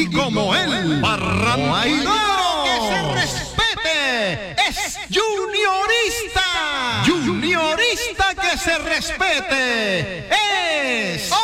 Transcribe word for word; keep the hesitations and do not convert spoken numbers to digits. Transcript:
y como él, barranquillero que se respete, es juniorista, juniorista que se respete, es